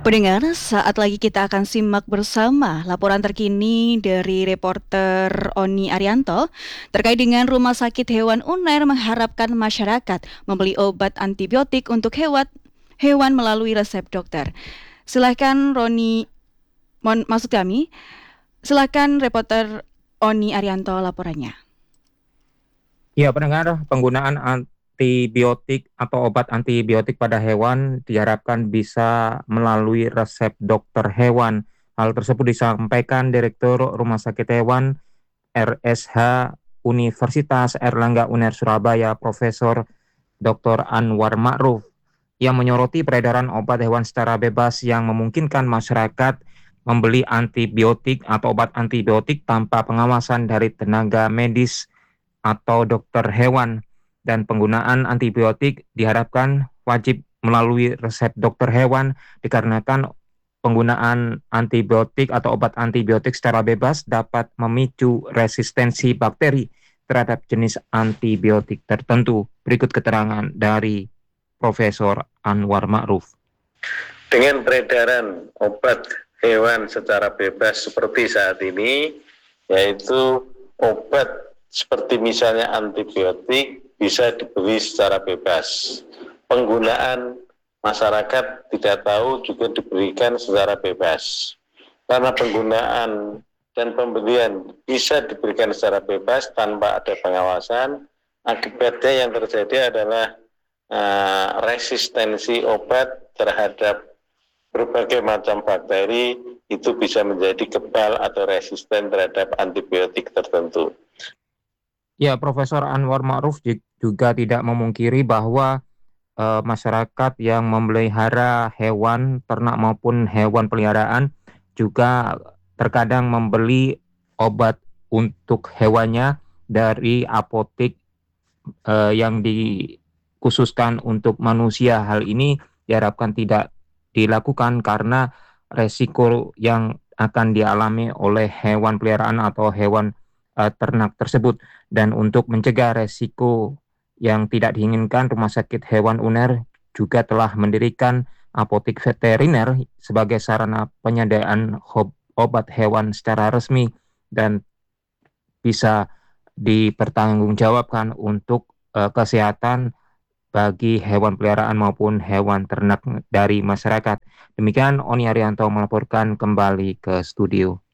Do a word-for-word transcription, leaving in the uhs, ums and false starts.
Pendengar, saat lagi kita akan simak bersama laporan terkini dari reporter Oni Arianto terkait dengan Rumah Sakit Hewan Unair mengharapkan masyarakat membeli obat antibiotik untuk hewan hewan melalui resep dokter. Silakan Roni, mohon maksud kami, silakan reporter Oni Arianto laporannya. Ya, pendengar, penggunaan antibiotik atau obat antibiotik pada hewan diharapkan bisa melalui resep dokter hewan. Hal tersebut disampaikan Direktur Rumah Sakit Hewan R S H Universitas Airlangga Unair Surabaya, Profesor doktor Anwar Ma'ruf, yang menyoroti peredaran obat hewan secara bebas yang memungkinkan masyarakat membeli antibiotik atau obat antibiotik tanpa pengawasan dari tenaga medis atau dokter hewan, dan penggunaan antibiotik diharapkan wajib melalui resep dokter hewan dikarenakan penggunaan antibiotik atau obat antibiotik secara bebas dapat memicu resistensi bakteri terhadap jenis antibiotik tertentu. Berikut keterangan dari Profesor Anwar Ma'ruf. Dengan peredaran obat hewan secara bebas seperti saat ini, yaitu obat seperti misalnya antibiotik bisa dibeli secara bebas. Penggunaan masyarakat tidak tahu juga diberikan secara bebas. Karena penggunaan dan pembelian bisa diberikan secara bebas tanpa ada pengawasan, akibatnya yang terjadi adalah uh, resistensi obat terhadap berbagai macam bakteri itu bisa menjadi kebal atau resisten terhadap antibiotik tertentu. Ya, Profesor Anwar Ma'ruf juga tidak memungkiri bahwa e, masyarakat yang memelihara hewan ternak maupun hewan peliharaan juga terkadang membeli obat untuk hewannya dari apotek e, yang dikhususkan untuk manusia. Hal ini diharapkan tidak dilakukan karena resiko yang akan dialami oleh hewan peliharaan atau hewan uh, ternak tersebut. Dan untuk mencegah resiko yang tidak diinginkan, Rumah Sakit Hewan Unair juga telah mendirikan apotek veteriner sebagai sarana penyediaan obat hewan secara resmi dan bisa dipertanggungjawabkan untuk uh, kesehatan bagi hewan peliharaan maupun hewan ternak dari masyarakat. Demikian Oni Arianto melaporkan kembali ke studio.